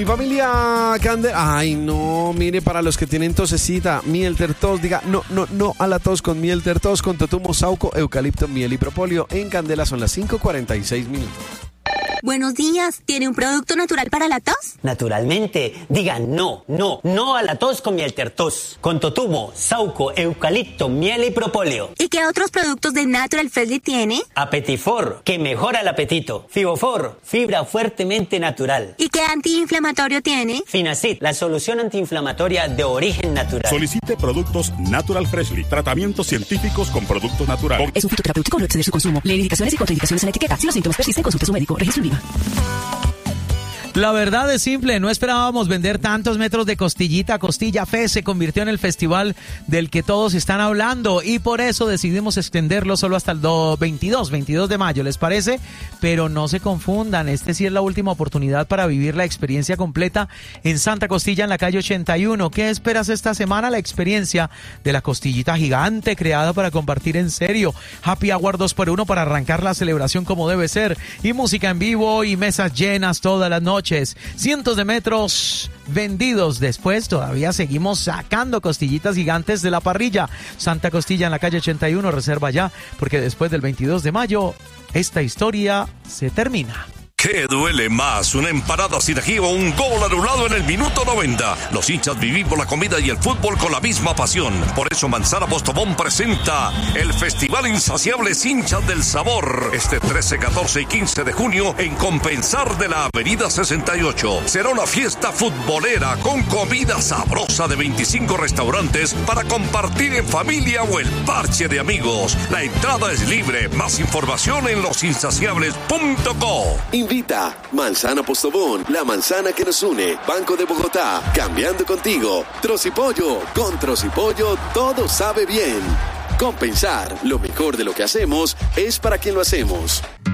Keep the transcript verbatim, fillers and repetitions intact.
Mi familia Candela. Ay, no, mire, para los que tienen tosecita, miel tertos, diga no, no, no a la tos con miel tertos, con totumo, sauco, eucalipto, miel y propóleo. En Candela son las cinco cuarenta y seis minutos. Buenos días, ¿tiene un producto natural para la tos? Naturalmente, diga no, no, no a la tos con miel tertos, con totumo, sauco, eucalipto, miel y propóleo. ¿Y qué otros productos de Natural Freshly tiene? Apetifor, que mejora el apetito. Fibofor, fibra fuertemente natural. ¿Y qué antiinflamatorio tiene? Finacid, la solución antiinflamatoria de origen natural. Solicite productos Natural Freshly, tratamientos científicos con productos naturales. Es un fitoterapéutico, no exceder su consumo. Lee indicaciones y contraindicaciones en la etiqueta. Si los síntomas persisten, consulte a su médico. Registro IVA. La verdad es simple, no esperábamos vender tantos metros de costillita. Costilla Fest se convirtió en el festival del que todos están hablando y por eso decidimos extenderlo solo hasta el veintidós de mayo, ¿les parece? Pero no se confundan, este sí es la última oportunidad para vivir la experiencia completa en Santa Costilla, en la calle ochenta y uno. ¿Qué esperas esta semana? La experiencia de la costillita gigante creada para compartir en serio. Happy Hour dos por uno para arrancar la celebración como debe ser. Y música en vivo y mesas llenas todas las noches. Cientos de metros vendidos. Después todavía seguimos sacando costillitas gigantes de la parrilla. Santa Costilla en la calle ochenta y uno, reserva ya, porque después del veintidós de mayo esta historia se termina. ¿Qué duele más? ¿Una empanada sin ají o un gol anulado en el minuto noventa? Los hinchas vivimos la comida y el fútbol con la misma pasión. Por eso Manzana Postobón presenta el Festival Insaciables Hinchas del Sabor. Este trece, catorce y quince de junio en Compensar de la Avenida sesenta y ocho. Será una fiesta futbolera con comida sabrosa de veinticinco restaurantes para compartir en familia o el parche de amigos. La entrada es libre. Más información en los insaciables punto co. Invita Manzana Postobón, la manzana que nos une. Banco de Bogotá, cambiando contigo. Trocipollo, con Trocipollo todo sabe bien. Compensar, lo mejor de lo que hacemos es para quien lo hacemos.